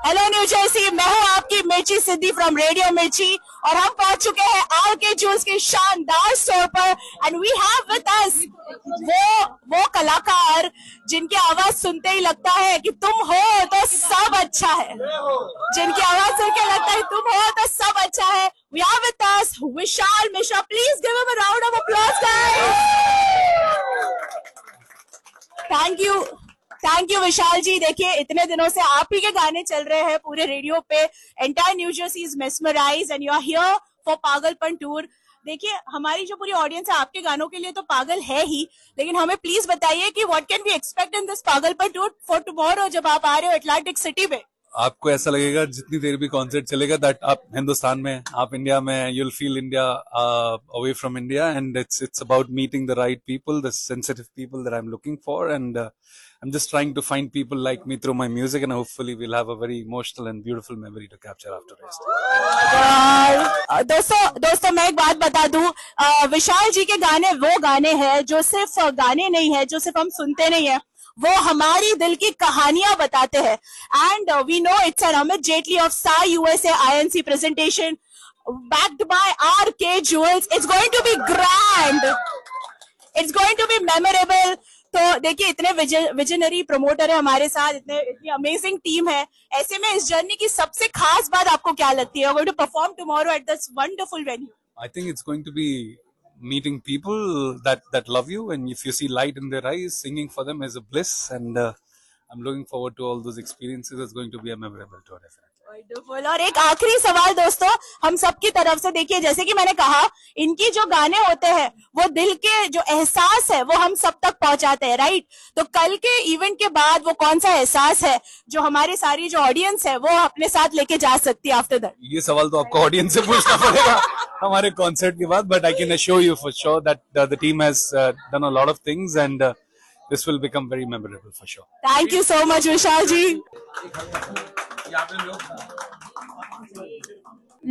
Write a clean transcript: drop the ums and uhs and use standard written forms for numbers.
Hello new Jersey, मैं हूँ आपकी मिर्ची सिद्धि फ्रॉम रेडियो मिर्ची और हम पहुंच चुके हैं आरके ज्वेल्स के शानदार स्टोर पर and we have with us वो कलाकार जिनकी आवाज सुनते ही लगता है कि तुम हो तो सब अच्छा है, जिनकी आवाज सुन के लगता है तुम हो तो सब अच्छा है। We have with us Vishal Mishra, please give him a round of applause guys. Thank you विशाल जी। देखिए इतने दिनों से आप ही के गाने चल रहे हैं पूरे रेडियो पे, entire new Jersey is mesmerised and you are here for पागलपन टूर। देखिए हमारी जो पूरी ऑडियंस है आपके गानों के लिए तो पागल है ही, लेकिन हमें प्लीज बताइए कि what can we expect in this पागलपन टूर फॉर टुमारो जब आप आ रहे हो अटलांटिक सिटी में। आपको ऐसा लगेगा जितनी देर भी कॉन्सर्ट चलेगा दैट आप हिंदुस्तान में, आप इंडिया में, you'll feel India away from India, and it's about meeting the right people, the sensitive people that I'm looking for, and I'm just trying to find people like me through my music, and hopefully we'll have a very emotional and beautiful memory to capture after this. दोस्तों मैं एक बात बता दूं, विशाल जी के गाने वो गाने हैं जो सिर्फ गाने नहीं है, जो सिर्फ हम सुनते नहीं है, वो हमारी दिल की कहानियां बताते हैं। And we know it's an Amit Jaitley of star USA INC presentation backed by RK Jewels. It's going to be grand. It's going to be memorable. तो देखिए इतने विजनरी प्रमोटर है हमारे साथ, इतनी अमेजिंग टीम है, ऐसे में इस जर्नी की सबसे खास बात आपको क्या लगती है? Going to perform tomorrow at this wonderful venue. I think it's going to be meeting people that love you, and if you see light in their eyes, singing for them is a bliss, and I'm looking forward to all those experiences. It's going to be a memorable tour. Wonderful. और एक आखिरी सवाल दोस्तों हम सबकी तरफ से, देखिए जैसे कि मैंने कहा इनकी जो गाने होते हैं वो दिल के जो एहसास है वो हम सब तक पहुंचाते हैं, राइट? तो कल के इवेंट के बाद वो कौन सा एहसास है जो हमारी सारी जो ऑडियंस है वो अपने साथ लेके जा सकती है आफ्टर दैट? ये सवाल तो आपको ऑडियंस से पूछना पड़ेगा हमारे कॉन्सर्ट के बाद, but I can assure you for sure that the team has done a lot of things and this will become very memorable for sure. Thank you so much Vishal ji.